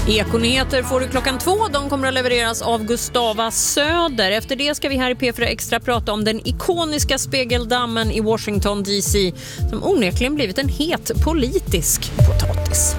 Ekonyheter får du klockan 2. De kommer att levereras av Gustava Söder. Efter det ska vi här i P4 Extra prata om den ikoniska spegeldammen i Washington DC som onekligen blivit en het politisk potatis.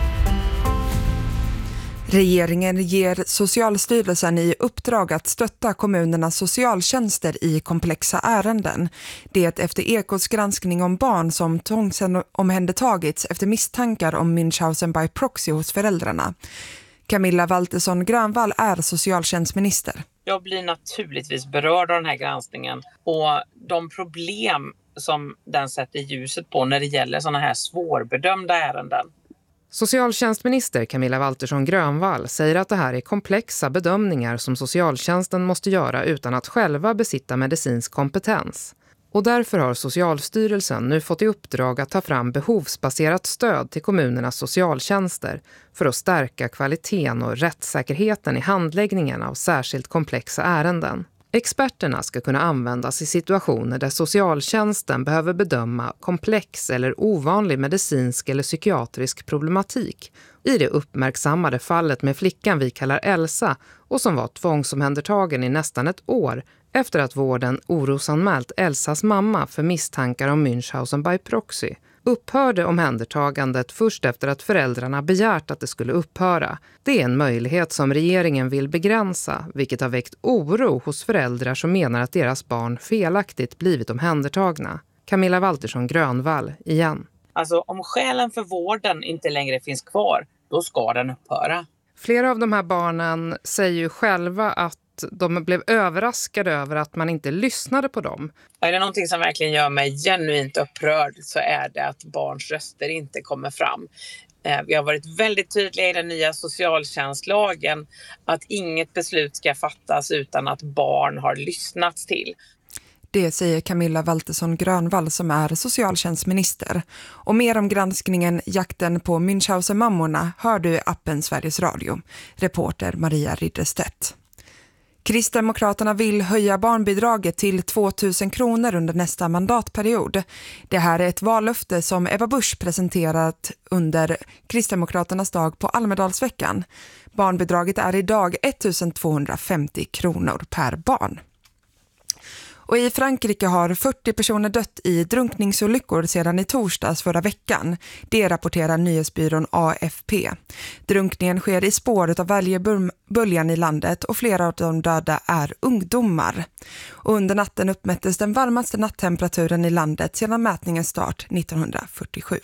Regeringen ger Socialstyrelsen i uppdrag att stötta kommunernas socialtjänster i komplexa ärenden. Det efter Ekots granskning om barn som tvångsomhändertagits efter misstankar om Münchhausen by proxy hos föräldrarna. Camilla Waltersson Grönvall är socialtjänstminister. Jag blir naturligtvis berörd av den här granskningen och de problem som den sätter ljuset på när det gäller sådana här svårbedömda ärenden. Socialtjänstminister Camilla Waltersson Grönvall säger att det här är komplexa bedömningar som socialtjänsten måste göra utan att själva besitta medicinsk kompetens. Och därför har Socialstyrelsen nu fått i uppdrag att ta fram behovsbaserat stöd till kommunernas socialtjänster för att stärka kvaliteten och rättssäkerheten i handläggningen av särskilt komplexa ärenden. Experterna ska kunna användas i situationer där socialtjänsten behöver bedöma komplex eller ovanlig medicinsk eller psykiatrisk problematik. I det uppmärksammade fallet med flickan vi kallar Elsa och som var tvångsomhändertagen i nästan ett år efter att vården orosanmält Elsas mamma för misstankar om Münchhausen by proxy. Upphörde omhändertagandet först efter att föräldrarna begärt att det skulle upphöra. Det är en möjlighet som regeringen vill begränsa, vilket har väckt oro hos föräldrar som menar att deras barn felaktigt blivit omhändertagna. Camilla Waltersson Grönvall igen. Alltså om skälen för vården inte längre finns kvar, då ska den upphöra. Flera av de här barnen säger ju själva att de blev överraskade över att man inte lyssnade på dem. Är det någonting som verkligen gör mig genuint upprörd så är det att barns röster inte kommer fram. Vi har varit väldigt tydliga i den nya socialtjänstlagen att inget beslut ska fattas utan att barn har lyssnats till. Det säger Camilla Waltersson Grönvall som är socialtjänstminister. Och mer om granskningen Jakten på Münchhausen-mammorna hör du i appen Sveriges Radio. Reporter Maria Ridderstedt. Kristdemokraterna vill höja barnbidraget till 2 000 kronor under nästa mandatperiod. Det här är ett vallöfte som Ebba Busch presenterat under Kristdemokraternas dag på Almedalsveckan. Barnbidraget är idag 1 250 kronor per barn. Och i Frankrike har 40 personer dött i drunkningsolyckor sedan i torsdags förra veckan. Det rapporterar nyhetsbyrån AFP. Drunkningen sker i spåret av välgeböljan i landet och flera av de döda är ungdomar. Och under natten uppmättes den varmaste nattemperaturen i landet sedan mätningens start 1947.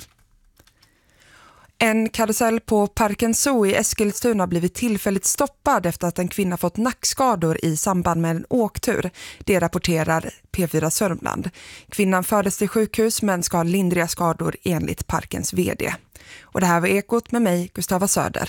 En karusell på Parken Zoo i Eskilstuna har blivit tillfälligt stoppad efter att en kvinna fått nackskador i samband med en åktur. Det rapporterar P4 Sörmland. Kvinnan fördes till sjukhus men ska ha lindriga skador enligt parkens vd. Och det här var Ekot med mig, Gustava Söder.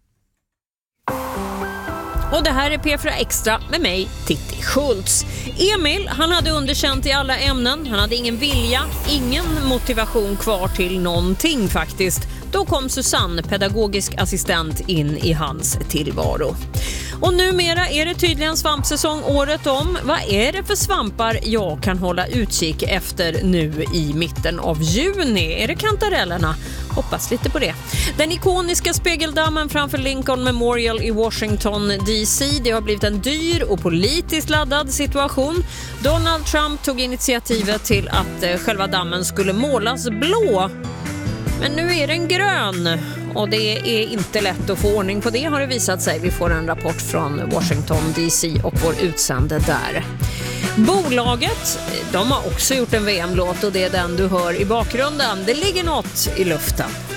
Och det här är P4 Extra med mig, Titti Schultz. Emil, han hade underkänt i alla ämnen. Han hade ingen vilja, ingen motivation kvar till någonting faktiskt. Då kom Susanne, pedagogisk assistent, in i hans tillvaro. Och numera är det tydligen svampsäsong året om. Vad är det för svampar jag kan hålla utkik efter nu i mitten av juni? Är det kantarellerna? Hoppas lite på det. Den ikoniska spegeldammen framför Lincoln Memorial i Washington DC. Det har blivit en dyr och politiskt laddad situation. Donald Trump tog initiativet till att själva dammen skulle målas blå. Men nu är den grön och det är inte lätt att få ordning på det, har det visat sig. Vi får en rapport från Washington DC och vår utsände där. Bolaget, de har också gjort en VM-låt och det är den du hör i bakgrunden. Det ligger något i luften.